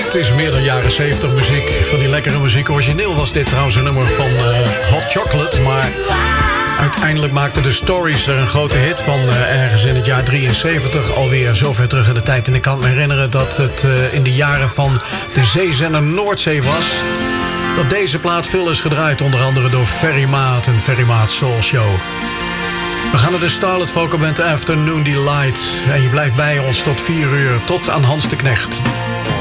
Het is meer dan jaren 70 muziek. Van die lekkere muziek. Origineel was dit trouwens een nummer van Hot Chocolate. Maar uiteindelijk maakte de Stories er een grote hit van. Ergens in het jaar 73. Alweer zover terug in de tijd. En ik kan me herinneren dat het in de jaren van de zeezender Noordzee was. Dat deze plaat veel is gedraaid. Onder andere door Ferry Maat en Ferry Maat Soul Show. We gaan naar de Starlet Vocalband Afternoon Delight. En je blijft bij ons tot 4 uur. Tot aan Hans de Knecht.